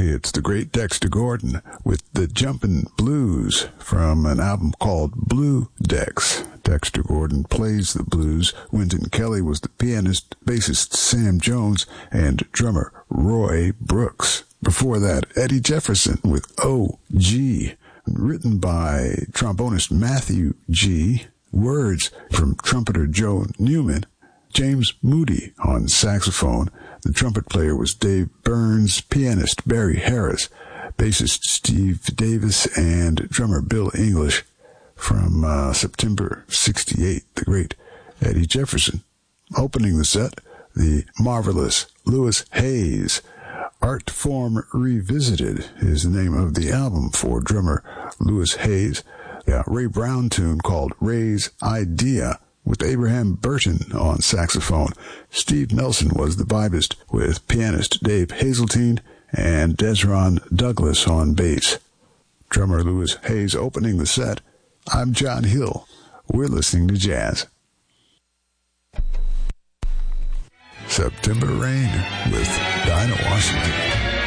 It's the great Dexter Gordon with the Jumpin' Blues from an album called Blue Dex. Dexter Gordon plays the blues. Wynton Kelly was the pianist, bassist Sam Jones, and drummer Roy Brooks. Before that, Eddie Jefferson with O.G., written by trombonist Matthew G., words from trumpeter Joe Newman, James Moody on saxophone. The trumpet player was Dave Burns, pianist Barry Harris, bassist Steve Davis, and drummer Bill English. From September 68, the great Eddie Jefferson. Opening the set, the marvelous Louis Hayes. Art Form Revisited is the name of the album for drummer Louis Hayes. A Ray Brown tune called Ray's Idea, with Abraham Burton on saxophone. Steve Nelson was the vibist, with pianist Dave Hazeltine and Desron Douglas on bass. Drummer Louis Hayes opening the set. I'm John Hill. We're listening to jazz. September Rain with Dinah Washington.